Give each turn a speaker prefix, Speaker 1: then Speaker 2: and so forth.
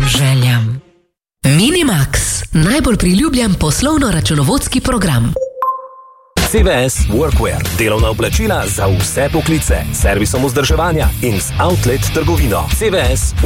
Speaker 1: željam. Minimax, najbolj priljubljen poslovno-računovodski program.
Speaker 2: CVS Workwear, delovna oblačila za vse poklice, servisom vzdrževanja in z outlet trgovino. CVS